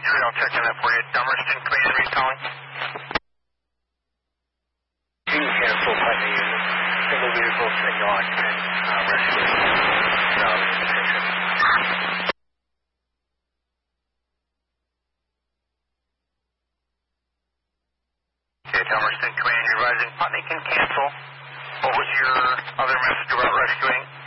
3, I'll check on that for you. Dummerston Command, are you calling? Do cancel Putney unit. Single vehicle, single occupant, rescue. Okay, Dummerston Command, you're rising. Putney can cancel. What was your other message about rescuing?